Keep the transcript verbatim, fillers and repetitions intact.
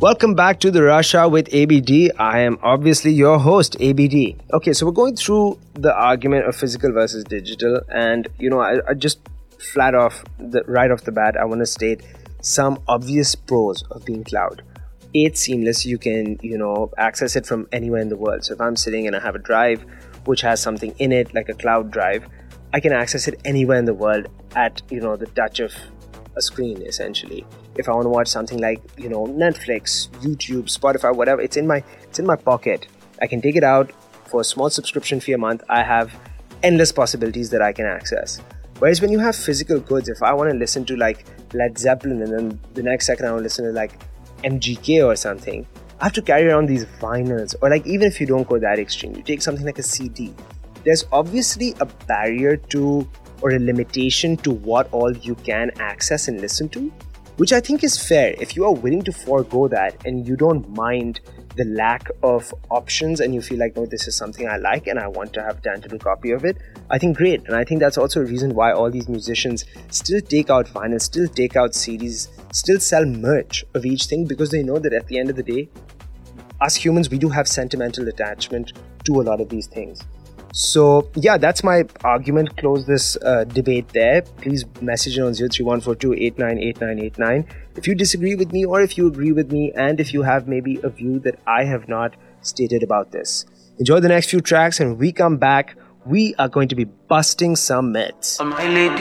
Welcome back to the Rush Hour with A B D. I am obviously your host, A B D. Okay, so we're going through the argument of physical versus digital, and you know, I, I just flat off the right off the bat, I want to state some obvious pros of being cloud. It's seamless. You can, you know, access it from anywhere in the world. So if I'm sitting and I have a drive which has something in it, like a cloud drive, I can access it anywhere in the world at, you know, the touch of a screen, essentially. If I want to watch something like, you know, Netflix, YouTube, Spotify, whatever, it's in my it's in my pocket. I can take it out for a small subscription fee a month. I have endless possibilities that I can access. Whereas when you have physical goods, if I want to listen to like Led Zeppelin and then the next second I want to listen to like M G K or something, I have to carry around these vinyls. Or like even if you don't go that extreme, you take something like a C D. There's obviously a barrier to or a limitation to what all you can access and listen to, which I think is fair. If you are willing to forego that and you don't mind the lack of options and you feel like, no, this is something I like and I want to have a tangible copy of it, I think great. And I think that's also a reason why all these musicians still take out vinyl, still take out C Ds, still sell merch of each thing, because they know that at the end of the day, us humans, we do have sentimental attachment to a lot of these things. So yeah, that's my argument. Close this uh, debate there. Please message it on zero three one four two eight nine eight nine eight nine if you disagree with me or if you agree with me, and if you have maybe a view that I have not stated about this. Enjoy the next few tracks, and when we come back, we are going to be busting some myths. My lady.